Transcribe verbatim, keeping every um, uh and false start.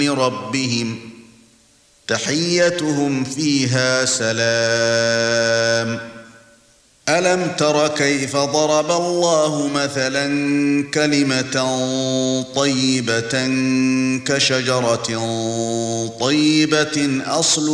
ربهم تحيتهم فيها سلام. ألم تر كيف ضرب الله مثلا كلمة طيبة كشجرة طيبة أصل